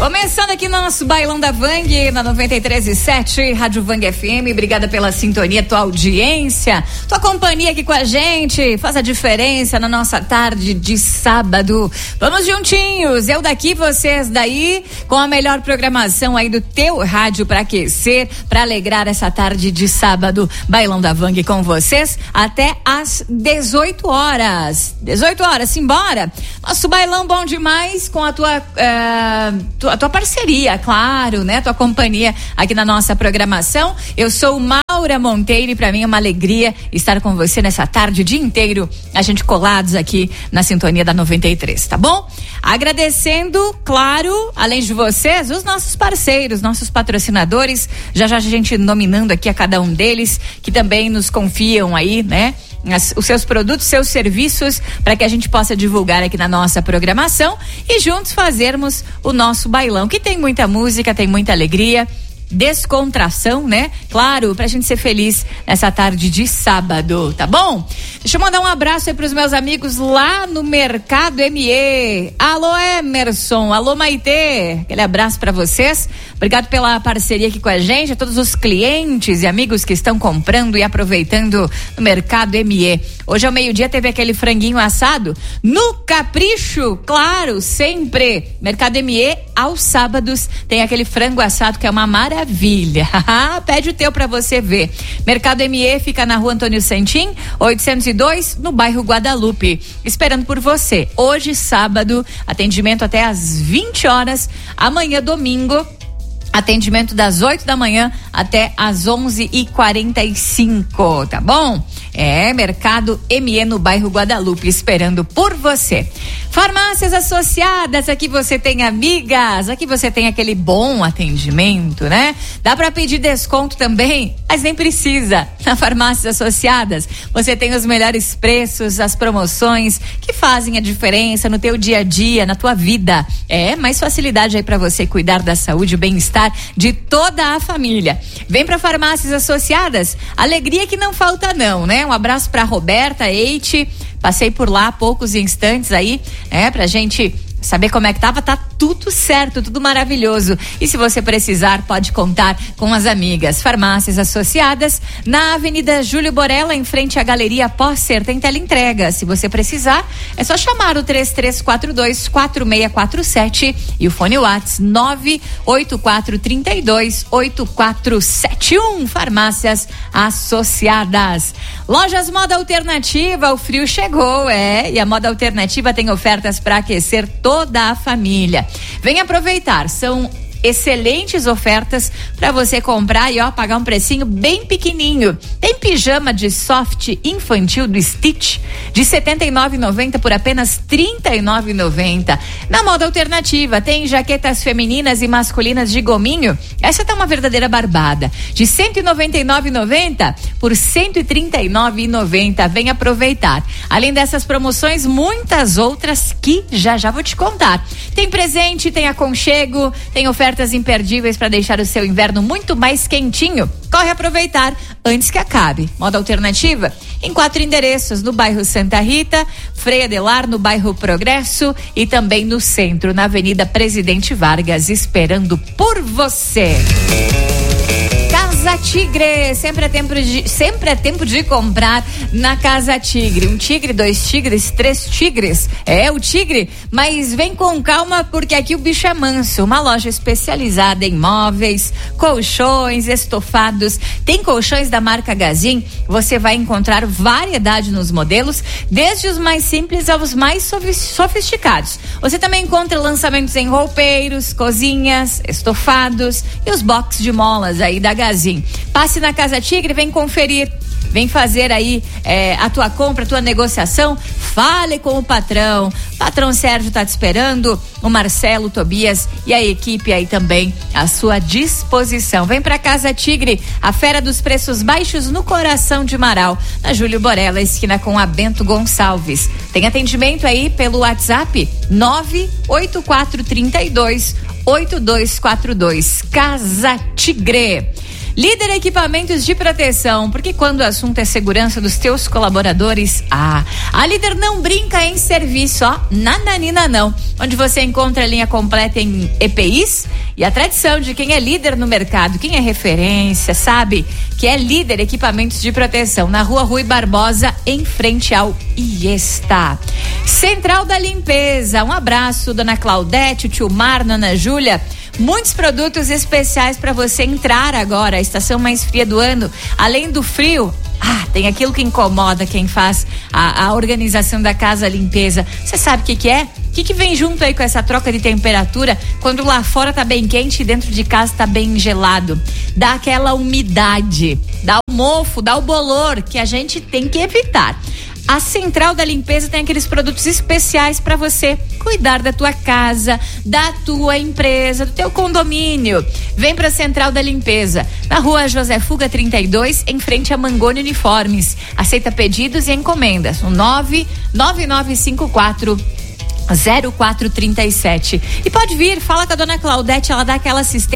Começando aqui no nosso Bailão da Vang, na 93.7, Rádio Vang FM. Obrigada pela sintonia, tua audiência, tua companhia aqui com a gente. Faz a diferença na nossa tarde de sábado. Vamos juntinhos, eu daqui, vocês daí, com a melhor programação aí do teu rádio para aquecer, para alegrar essa tarde de sábado. Bailão da Vang com vocês até às 18 horas. 18 horas, simbora. Nosso bailão bom demais com a tua parceria, claro, né? Tua companhia aqui na nossa programação. Eu sou Maura Monteiro e para mim é uma alegria estar com você nessa tarde, o dia inteiro, a gente colados aqui na sintonia da 93, tá bom? Agradecendo, claro, além de vocês, os nossos parceiros, nossos patrocinadores, já a gente nominando aqui a cada um deles, que também nos confiam aí, né? Os seus produtos, seus serviços, para que a gente possa divulgar aqui na nossa programação e juntos fazermos o nosso bailão, que tem muita música, tem muita alegria, descontração, né? Claro, pra gente ser feliz nessa tarde de sábado, tá bom? Deixa eu mandar um abraço aí pros meus amigos lá no Mercado ME. Alô, Emerson, alô, Maitê, aquele abraço pra vocês. Obrigado pela parceria aqui com a gente, a todos os clientes e amigos que estão comprando e aproveitando no Mercado ME. Hoje ao meio-dia teve aquele franguinho assado no capricho, claro, sempre. Mercado ME, aos sábados, tem aquele frango assado que é uma maravilha. Pede o teu pra você ver. Mercado ME fica na Rua Antônio Santim, 802, no bairro Guadalupe, esperando por você. Hoje, sábado, atendimento até às 20 horas. Amanhã, domingo, atendimento das 8 da manhã até às 11h45, tá bom? É, Mercado ME no bairro Guadalupe, esperando por você. Farmácias Associadas, aqui você tem amigas, aqui você tem aquele bom atendimento, né? Dá pra pedir desconto também, mas nem precisa. Na Farmácias Associadas, você tem os melhores preços, as promoções que fazem a diferença no teu dia a dia, na tua vida. É, mais facilidade aí pra você cuidar da saúde e bem-estar de toda a família. Vem pra Farmácias Associadas, alegria que não falta não, né? Um abraço pra Roberta Eite, passei por lá há poucos instantes aí, né? Pra gente saber como é que tava, tá tudo certo, tudo maravilhoso. E se você precisar, pode contar com as amigas. Farmácias Associadas, na Avenida Júlio Borella, em frente à Galeria Posser, tem teleentrega. Se você precisar, é só chamar o 3342-4647 e o fone WhatsApp 98432-8471. Farmácias Associadas. Lojas Moda Alternativa, o frio chegou, e a Moda Alternativa tem ofertas para aquecer toda a família. Vem aproveitar, são excelentes ofertas para você comprar e pagar um precinho bem pequenininho. Tem pijama de soft infantil do Stitch de R$ 79,90 por apenas R$ 39,90. Na Moda Alternativa tem jaquetas femininas e masculinas de gominho. Essa tá uma verdadeira barbada. De R$ 199,90 por R$ 139,90. Vem aproveitar. Além dessas promoções, muitas outras que já vou te contar. Tem presente, tem aconchego, tem ofertas imperdíveis para deixar o seu inverno muito mais quentinho. Corre aproveitar antes que acabe. Moda Alternativa em 4 endereços: no bairro Santa Rita, Frei Adelar, no bairro Progresso e também no centro, na Avenida Presidente Vargas, esperando por você. Casa Tigre, sempre é tempo de comprar na Casa Tigre. Um tigre, 2 tigres, 3 tigres. É o tigre, mas vem com calma porque aqui o bicho é manso. Uma loja especializada em móveis, colchões, estofados. Tem colchões da marca Gazin. Você vai encontrar variedade nos modelos, desde os mais simples aos mais sofisticados. Você também encontra lançamentos em roupeiros, cozinhas, estofados e os boxes de molas aí da Gazin. Passe na Casa Tigre, vem conferir. Vem fazer aí a tua compra, a tua negociação. Fale com o patrão. Patrão Sérgio tá te esperando. O Marcelo, o Tobias e a equipe aí também à sua disposição. Vem pra Casa Tigre, a fera dos preços baixos no coração de Marau, na Júlio Borella, esquina com a Bento Gonçalves. Tem atendimento aí pelo WhatsApp 98432-8242. Casa Tigre. Líder Equipamentos de Proteção, porque quando o assunto é segurança dos teus colaboradores, a Líder não brinca em serviço, ó, nananina não, onde você encontra a linha completa em EPIs e a tradição de quem é líder no mercado, quem é referência, sabe que é Líder Equipamentos de Proteção, na Rua Rui Barbosa, em frente ao Iesta. Central da Limpeza, um abraço, dona Claudete, o tio Marno, Ana Júlia. Muitos produtos especiais para você entrar agora, a estação mais fria do ano. Além do frio, tem aquilo que incomoda quem faz a organização da casa, a limpeza. Você sabe o que é? O que vem junto aí com essa troca de temperatura? Quando lá fora tá bem quente e dentro de casa tá bem gelado. Dá aquela umidade, dá o mofo, dá o bolor que a gente tem que evitar. A Central da Limpeza tem aqueles produtos especiais para você cuidar da tua casa, da tua empresa, do teu condomínio. Vem pra Central da Limpeza, na Rua José Fuga 32, em frente a Mangoni Uniformes. Aceita pedidos e encomendas no 99954 0437. E pode vir, fala com a dona Claudete, ela dá aquela assistência